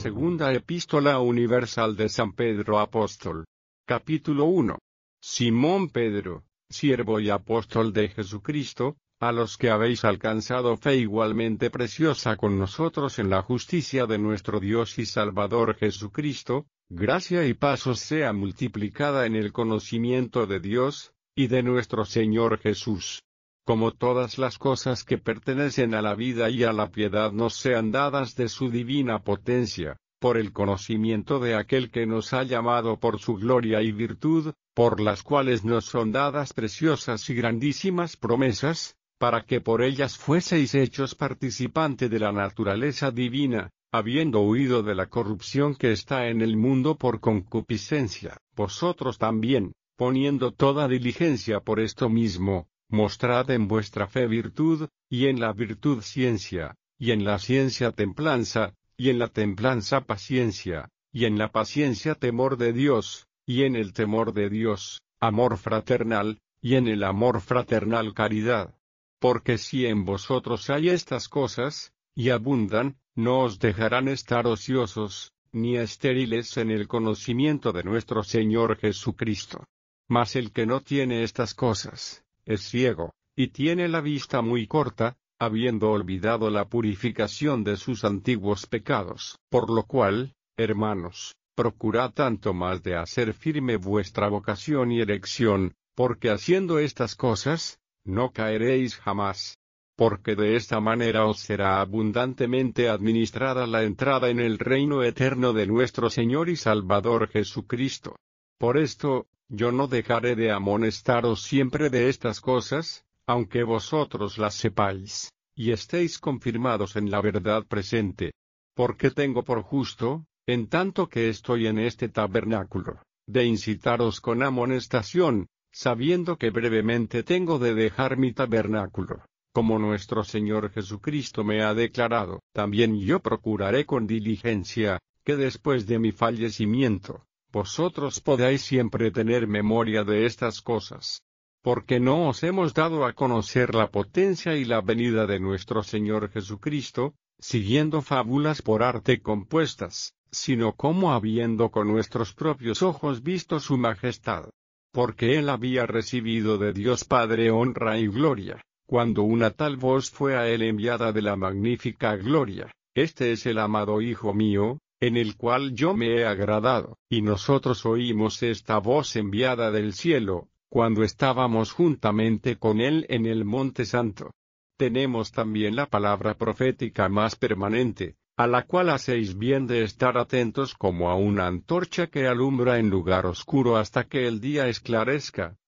Segunda Epístola Universal de San Pedro Apóstol. Capítulo 1. Simón Pedro, siervo y apóstol de Jesucristo, a los que habéis alcanzado fe igualmente preciosa con nosotros en la justicia de nuestro Dios y Salvador Jesucristo, gracia y paz os sea multiplicada en el conocimiento de Dios, y de nuestro Señor Jesús. Como todas las cosas que pertenecen a la vida y a la piedad nos sean dadas de su divina potencia, por el conocimiento de aquel que nos ha llamado por su gloria y virtud, por las cuales nos son dadas preciosas y grandísimas promesas, para que por ellas fueseis hechos participante de la naturaleza divina, habiendo huido de la corrupción que está en el mundo por concupiscencia. Vosotros también, poniendo toda diligencia por esto mismo, mostrad en vuestra fe virtud, y en la virtud ciencia, y en la ciencia templanza, y en la templanza paciencia, y en la paciencia temor de Dios, y en el temor de Dios, amor fraternal, y en el amor fraternal caridad. Porque si en vosotros hay estas cosas, y abundan, no os dejarán estar ociosos, ni estériles en el conocimiento de nuestro Señor Jesucristo. Mas el que no tiene estas cosas, es ciego, y tiene la vista muy corta, habiendo olvidado la purificación de sus antiguos pecados. Por lo cual, hermanos, procurad tanto más de hacer firme vuestra vocación y elección, porque haciendo estas cosas, no caeréis jamás. Porque de esta manera os será abundantemente administrada la entrada en el reino eterno de nuestro Señor y Salvador Jesucristo. Por esto, yo no dejaré de amonestaros siempre de estas cosas, aunque vosotros las sepáis, y estéis confirmados en la verdad presente. Porque tengo por justo, en tanto que estoy en este tabernáculo, de incitaros con amonestación, sabiendo que brevemente tengo de dejar mi tabernáculo, como nuestro Señor Jesucristo me ha declarado. También yo procuraré con diligencia, que después de mi fallecimiento, vosotros podáis siempre tener memoria de estas cosas. Porque no os hemos dado a conocer la potencia y la venida de nuestro Señor Jesucristo, siguiendo fábulas por arte compuestas, sino como habiendo con nuestros propios ojos visto su majestad. Porque él había recibido de Dios Padre honra y gloria, cuando una tal voz fue a él enviada de la magnífica gloria: Este es el amado Hijo mío, en el cual yo me he agradado. Y nosotros oímos esta voz enviada del cielo, cuando estábamos juntamente con él en el Monte Santo. Tenemos también la palabra profética más permanente, a la cual hacéis bien de estar atentos como a una antorcha que alumbra en lugar oscuro hasta que el día esclarezca,